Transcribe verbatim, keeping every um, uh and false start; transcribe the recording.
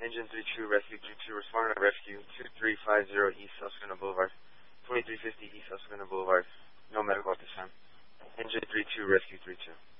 Engine three two, Rescue three two, responding to Rescue two three five zero East Susquehanna Boulevard, twenty-three fifty East Susquehanna Boulevard. No medical at this time. Engine three two, Rescue three two.